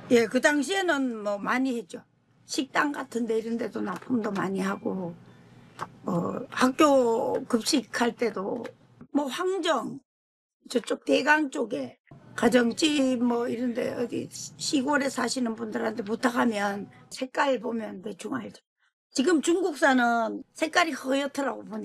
예, 그 당시에는 뭐 많이 했죠. 식당 같은 데 이런 데도 납품도 많이 하고, 학교 급식할 때도 뭐 황정, 저쪽 대강 쪽에 가정집 뭐 이런 데 어디 시골에 사시는 분들한테 부탁하면 색깔 보면 대충 알죠. 지금 중국산은 색깔이 허옇더라고 보니.